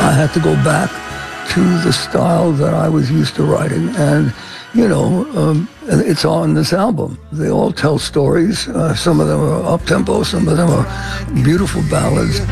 I had to go back to the style that I was used to writing. And, it's on this album. They all tell stories. Some of them are up-tempo, some of them are beautiful ballads.